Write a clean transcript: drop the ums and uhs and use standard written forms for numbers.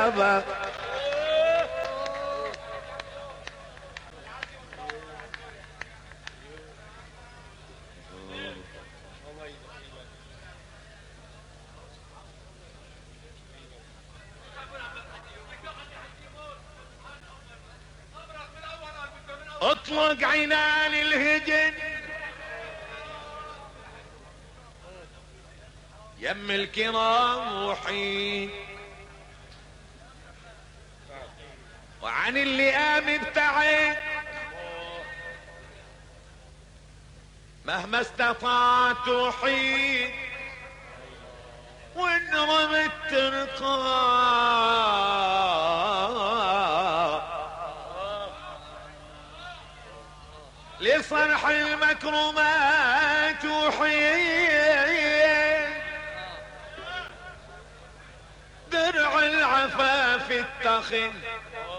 يابا. اطلق عنان الهجن يم الكرام وحيد، وعن اللئام ابتعد مهما استطعت وحيد، وان رمت ترقى لصرح المكرمات وحيد، درع العفاف التخن